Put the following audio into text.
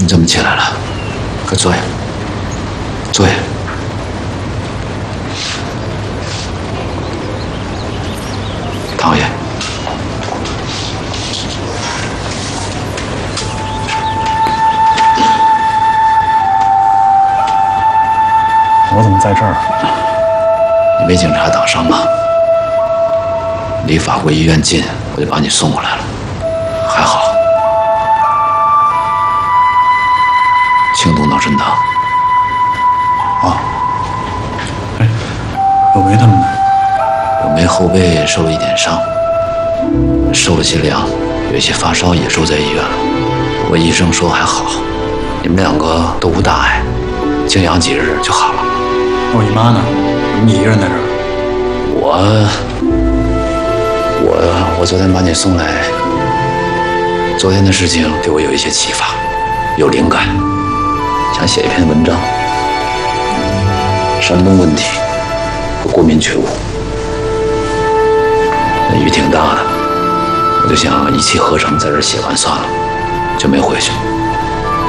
你怎么起来了？快坐下，坐下。躺下。 我怎么在这儿？ 你没警察打伤吗？离法国医院近，我就把你送过来了，还好。轻度脑震荡。 哦。哎，有梅他们呢？ 我梅后背受了一点伤，受了些凉，有一些发烧，也住在医院了。我医生说还好，你们两个都无大碍，静养几日就好了。 我姨妈呢？怎么你一个人在这儿？ 我昨天把你送来，昨天的事情对我有一些启发，有灵感，想写一篇文章。山东问题和国民觉悟。那雨挺大的，我就想一气呵成在这儿写完算了，就没回去。